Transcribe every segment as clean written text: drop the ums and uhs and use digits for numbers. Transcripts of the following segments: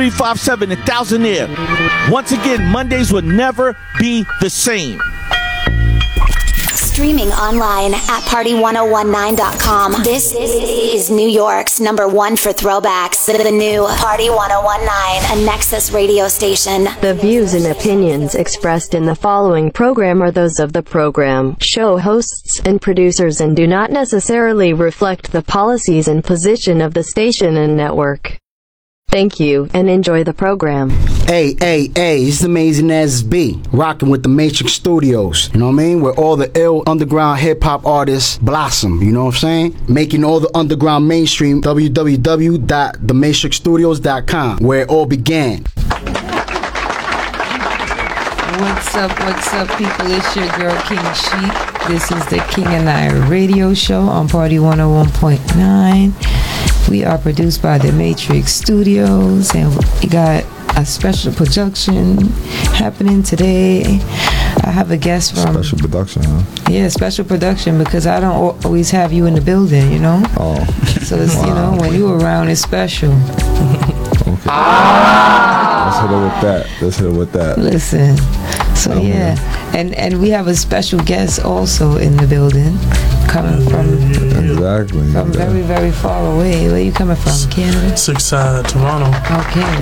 357 and Thousandaire. Once again, Mondays will never be the same. Streaming online at party1019.com. This is New York's #1 for throwbacks. The new Party 1019, a Nexus radio station. The views and opinions expressed in the following program are those of the program, show hosts, and producers and do not necessarily reflect the policies and position of the station and network. Thank you, and enjoy the program. Hey, it's Amazing as B, rocking with the Matrix Studios, you know what I mean? Where all the ill underground hip-hop artists blossom, you know what I'm saying? Making all the underground mainstream, www.thematrixstudios.com, where it all began. What's up, people? It's your girl, King Sheik. This is the King and I radio show on Party 101.9. We are produced by the Matrix Studios, and we got a special production happening today. I have a guest from... Special production, huh? Yeah, special production, because I don't always have you in the building, you know? Oh. So, it's, wow. You know, when you around, it's special. Okay. Let's hit it with that. Listen. So, yeah. And we have a special guest also in the building, coming from very, very far away. Where you coming from? Canada? Toronto. Okay.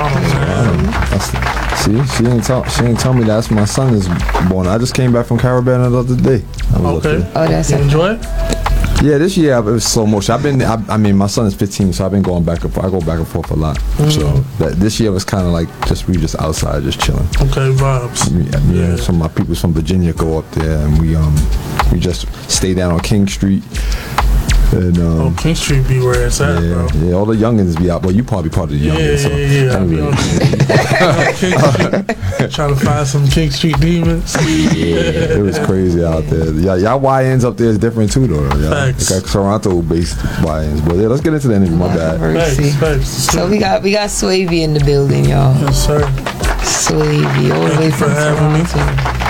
See, she ain't tell me that's my son is born. I just came back from Caribbean the other day. Okay. Oh, that's you enjoy it? Yeah, this year it was slow motion. I mean, my son is 15, so I've been going back and forth. I go back and forth a lot. So this year was kind of like we just outside, just chilling. Okay, vibes. Yeah. Some of my people from Virginia go up there, and we just stay down on King Street. And, King Street be where it's at, bro. Yeah, all the youngins be out. Well, you probably part of the youngins. Yeah. I be on King Street, trying to find some King Street demons. Yeah, it was crazy out there. Y'all YNs up there is different too, though. Facts. Got Toronto-based YNs. But yeah, let's get into the interview. My bad. Facts. So we got Swavy in the building, y'all. Yes, sir. Swavy, all the way from Toronto.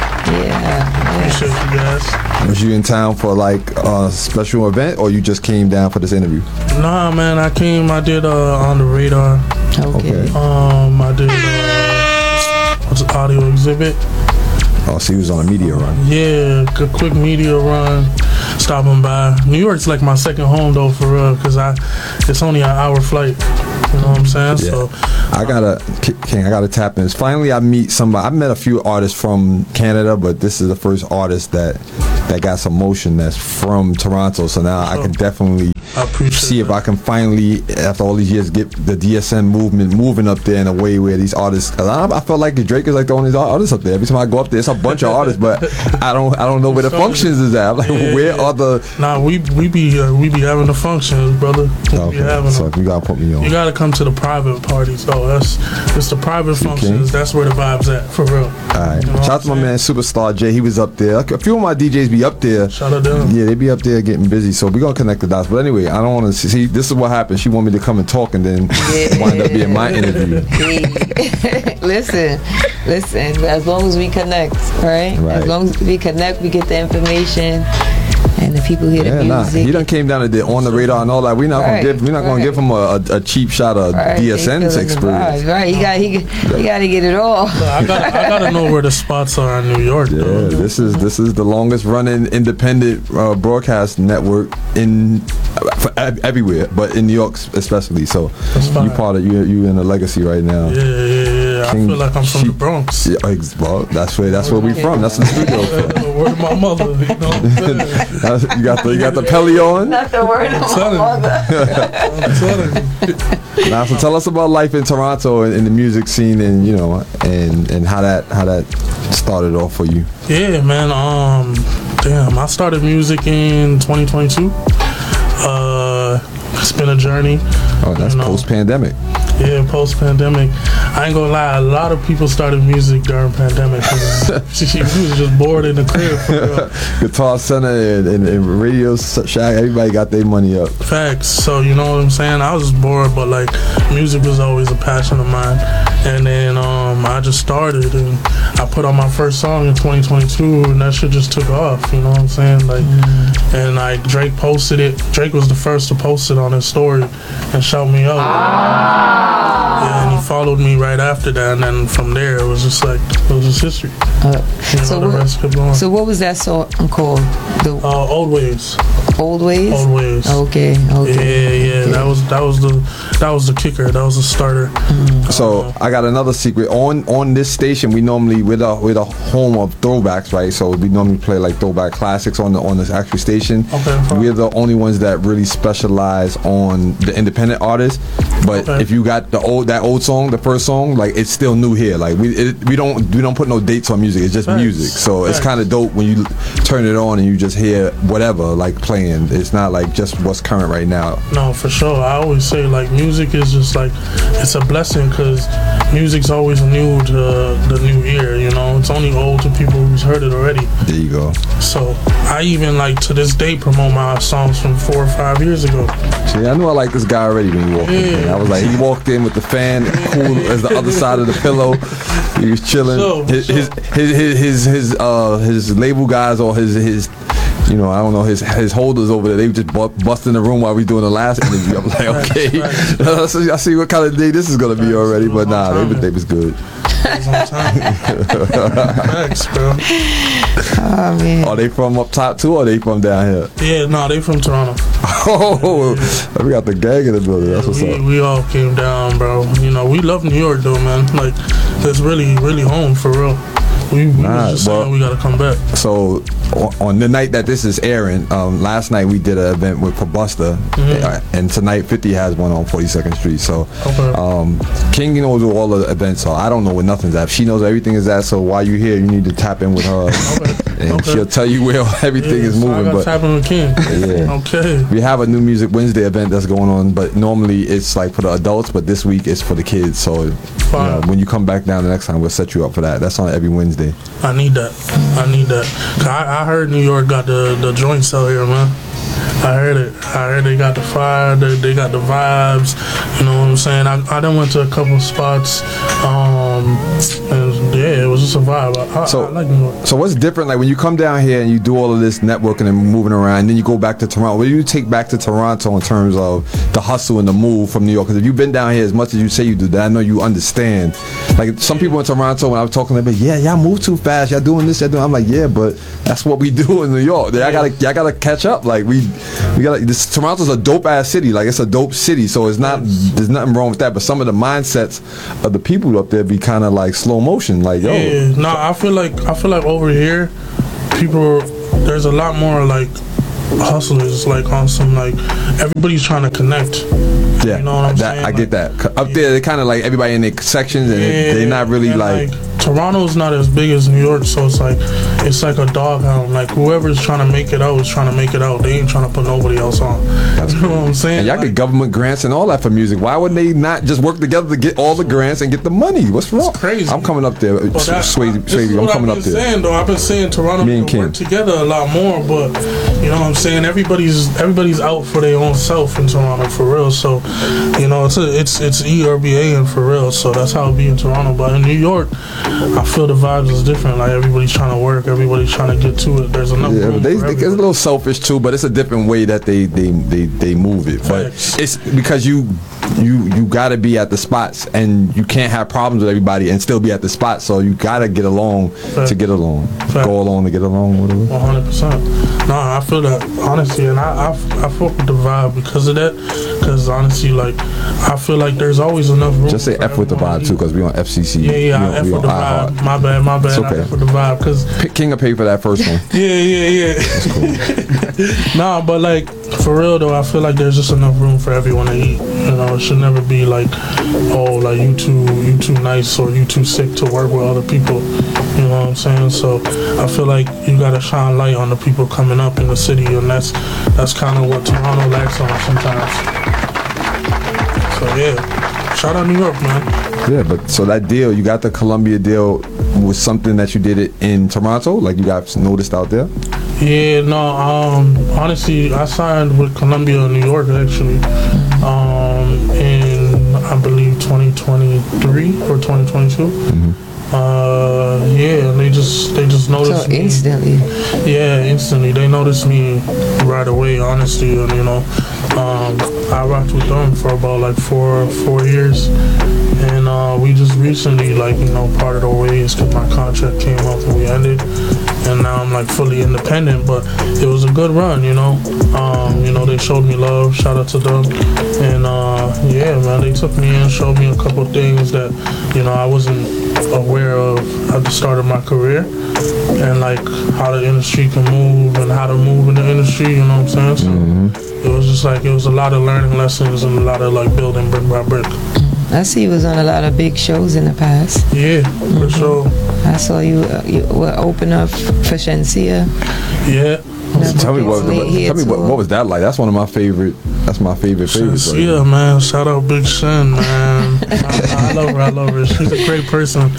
Yeah. Appreciate you guys. Was you in town for like a special event, or you just came down for this interview? Nah, man, I did On the Radar. Okay. I did what's the audio exhibit. Oh, so he was on a media run. Yeah, a quick media run. Stopping by. New York's like my second home though, for real, because it's only an hour flight. You know what I'm saying? Yeah. So I gotta tap in. Finally, I meet somebody. I've met a few artists from Canada, but this is the first artist that got some motion that's from Toronto. So now I can definitely see if I can finally, after all these years, get the DSM movement moving up there in a way where these artists. Cause I felt like Drake is like the only artist up there. Every time I go up there, it's a bunch of artists, but I don't know where the functions is at. I'm like, where are the? Nah, we be having the functions, brother. Okay. So you gotta put me on. You gotta come to the private parties. So it's the private functions. That's where the vibes at, for real. All right. You know shout out to my man Superstar J. He was up there. A few of my DJs be up there. Shout out to them. Yeah, they be up there getting busy. So we're gonna connect the dots. But anyway, I don't want to see. This is what happened. She wanted me to come and talk, and then wind up being my interview. Listen. As long as we connect, right? As long as we connect, we get the information. And the people hear the music. He done came down and did On the Radar and all that. We're not gonna give him a cheap shot of DSN's experience. Right, he got to get it all. I gotta know where the spots are in New York. Yeah, though. this is the longest running independent broadcast network everywhere, but in New York especially. So you in a legacy right now. Yeah. I feel like I'm from the Bronx. Yeah, well, that's where we from. That's the studio. Word of my mother. You know what I'm saying? You got the Pelly on. Not the word of my mother. I'm telling you. Now, so tell us about life in Toronto and in the music scene, and and how that started off for you. Yeah, man. I started music in 2022. It's been a journey. Oh, that's post-pandemic. Yeah, post-pandemic. I ain't gonna lie, a lot of people started music during pandemic. We was just bored in the crib. Guitar Center and Radio Shack, everybody got their money up. Facts. So, you know what I'm saying? I was just bored, but like music was always a passion of mine. And then I I just started, and I put on my first song in 2022, and that shit just took off. You know what I'm saying? Like, and like Drake posted it. Drake was the first to post it on his story and shout me out. Yeah, and he followed me right after that, and then from there it was just like it was just history. So the rest kept going. So what was that song called? The Old Ways. Old Ways. Old Ways. Okay. Yeah. Okay. That was the kicker. That was the starter. So I got another secret. On this station, we're the home of throwbacks, right? So we normally play like throwback classics on this actual station. Okay. We're the only ones that really specialize on the independent artists. But if you got that old song, the first song, like it's still new here. Like we don't put no dates on music. It's just music. So it's kind of dope when you turn it on and you just hear whatever like playing. It's not like just what's current right now. No, for sure. I always say like music is just like it's a blessing because music's always new to the new ear. You know, it's only old to people who's heard it already. There you go. So I even like to this day promote my songs from 4 or 5 years ago. See, I knew I liked this guy already when he walked in. I was like, he walked in with the fan cool as the other side of the pillow. He was chilling. His label guys or his I don't know, his holders over there, they just bust in the room while we doing the last interview. I'm like, okay, I see what kind of day this is gonna be already, but nah, they was good. Thanks, bro. Oh man. Are they from up top too, or are they from down here? Yeah, no, they from Toronto. Oh, we got the gang in the building. That's what's up. We all came down, bro. You know, we love New York though, man. Like, it's really, really home for real. We was just saying we gotta come back. So on the night that this is airing, last night we did an event with Busta, and tonight 50 has one on 42nd Street. So King knows where all the events are. I don't know where nothing's at. She knows everything is at. So while you're here, you need to tap in with her, and she'll tell you where everything is moving. So I gotta tap in with King. Okay. We have a New Music Wednesday event that's going on, but normally it's like for the adults, but this week it's for the kids. So when you come back down the next time, we'll set you up for that. That's on every Wednesday. I need that. Cause I heard New York got the joints out here, man. I heard they got the fire, they got the vibes. You know what I'm saying? I done went to a couple spots, and yeah, it was just a vibe. I like New York. So what's different, like when you come down here and you do all of this networking and moving around, and then you go back to Toronto? What do you take back to Toronto in terms of the hustle and the move from New York? Because if you've been down here as much as you say you do, that I know you understand. Like some people in Toronto, when I was talking to them, y'all move too fast, y'all doing this, y'all doing. I'm like, yeah, but that's what we do in New York. Y'all gotta catch up. Like we gotta. Toronto's a dope ass city. Like it's a dope city. So it's not. There's nothing wrong with that. But some of the mindsets of the people up there be kind of like slow motion. Like yo. Yeah. No, I feel like over here, there's a lot more like hustlers, like on some like everybody's trying to connect. Yeah, you know what I'm saying? I get that. Up there, they kind of like everybody in their sections, and they're not really like Toronto's not as big as New York, so it's like a doghound. Like whoever's trying to make it out is trying to make it out. They ain't trying to put nobody else on. You know what I'm saying? And y'all get government grants and all that for music. Why would they not just work together to get all the grants and get the money? What's wrong? It's crazy. I'm coming up there, Swayze. I'm coming up there. Saying, though, I've been saying Toronto can work together a lot more, but you know what I'm saying? Everybody's out for their own self in Toronto for real. So you know it's ERBA and for real. So that's how it be in Toronto. But in New York, I feel the vibes is different. Like everybody's trying to work, everybody's trying to get to it. There's enough. Yeah, it's a little selfish too, but it's a different way that they move it. But it's because you got to be at the spots, and you can't have problems with everybody and still be at the spot. So you got to get along to get along, go along to get along. Whatever. 100%. No, I feel that honestly, and I fuck with the vibe because of that. Because honestly, like I feel like there's always enough room. Just say F with the vibe too, because we on FCC. Yeah, F with the vibe. My bad. It's okay. F with the vibe, because King will pay for that first one. Yeah. That's cool. Nah, but like for real though, I feel like there's just enough room for everyone to eat. You know, it should never be like, oh, like you too nice or you too sick to work with other people. You know what I'm saying? So I feel like you gotta shine light on the people coming up in the city, and that's kind of what Toronto lacks on sometimes. So yeah, shout out New York, man. Yeah, but so that deal, you got the Columbia deal, was something that you did it in Toronto, like you got noticed out there? Yeah, no, honestly, I signed with Columbia in New York, actually, in, I believe, 2012. 2023 or 2022. Yeah, and they just noticed So me. instantly. Yeah, instantly. They noticed me right away, honestly, and I rocked with them for about like four years, and we just recently parted our ways because my contract came up and we ended, and now I'm like fully independent. But it was a good run, they showed me love. Shout out to them, and yeah, man, they took me in, showed me a couple things that I wasn't aware of at the start of my career, and like how the industry can move and how to move in the industry, you know what I'm saying? So it was just like, it was a lot of learning lessons and a lot of like building brick by brick. I see you was on a lot of big shows in the past. Yeah, for sure. I saw you were open up for Shenseea. Yeah. Tell me what was that like? That's one of my favorite. That's my favorite. Yeah, man. Shout out Big Shen, man. I love her. She's a great person.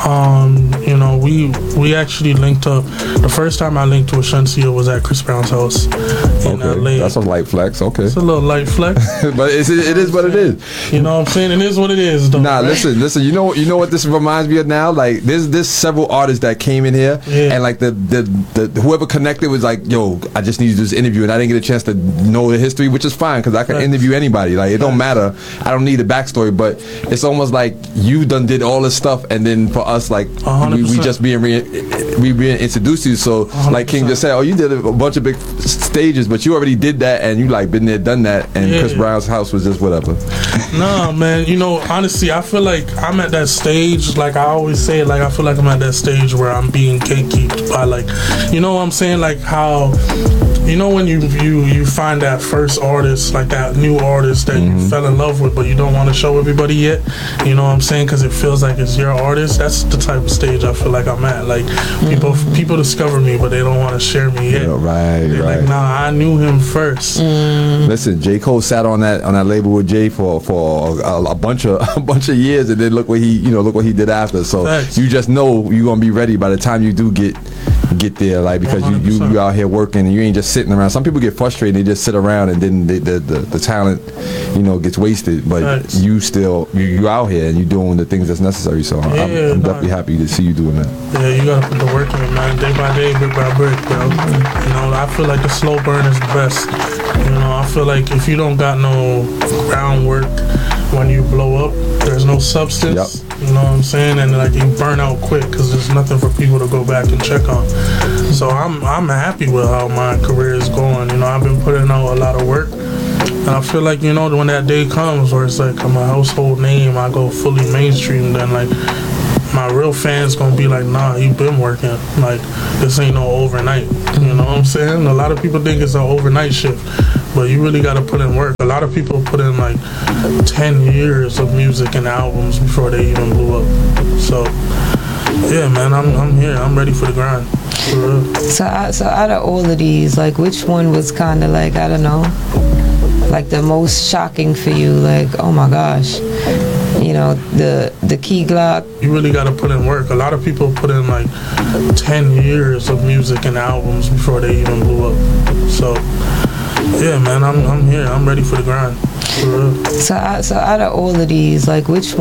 We actually linked up. The first time I linked with Shenseea was at Chris Brown's house in LA. That's a light flex. Okay, it's a little light flex, but it is what it is. You know what I'm saying? It is what it is, though. Nah, right? listen. You know what this reminds me of now? Like there's several artists that came in here, and like the whoever connected was like, yo, I just need to do this interview, and I didn't get a chance to know the history, which is fine because I can interview anybody. Like it don't matter. I don't need the backstory, but it's almost like you done did all this stuff, and then for us, like we just being introduced to you. So 100%. Like King just said, oh, you did a bunch of big stages, but you already did that, and you like been there, done that, and Chris Brown's house was just whatever. No, man. Honestly, I feel like I'm at that stage. Like I always say, like I feel like I'm at that stage where I'm being gatekeeped by what I'm saying, like how. When you find that first artist, like that new artist that you fell in love with, but you don't want to show everybody yet, you know what I'm saying? Because it feels like it's your artist. That's the type of stage I feel like I'm at. Like people discover me, but they don't want to share me yet. They're like, nah, I knew him first. Listen, J. Cole sat on that label with Jay for a bunch of years, and then look what he did after. So you just know you're gonna be ready by the time you do get there, like because you out here working and you ain't just sitting around. Some people get frustrated, they just sit around and then the talent gets wasted, but you out here and you doing the things that's necessary. So I'm definitely happy to see you doing that. Yeah, you gotta put the work in, man, day by day, brick by brick, bro. I feel like the slow burn is the best. I feel like if you don't got no groundwork when you blow up, there's no substance. You know what I'm saying? And like you burn out quick because there's nothing for people to go back and check on. So I'm happy with how my career is going. I've been putting out a lot of work, and I feel like when that day comes where it's like I'm a household name, I go fully mainstream, then like my real fans gonna be like, nah, you been working. Like this ain't no overnight. You know what I'm saying? A lot of people think it's an overnight shift, but you really gotta put in work. A lot of people put in like 10 years of music and albums before they even blew up. So yeah, man, I'm here. I'm ready for the grind. For real. So out of all of these, like which one was kind of like, I don't know, like the most shocking for you? Like, oh my gosh, the Key Glock. You really got to put in work. A lot of people put in like 10 years of music and albums before they even blew up. So yeah, man, I'm here. I'm ready for the grind. For real. So out of all of these, like which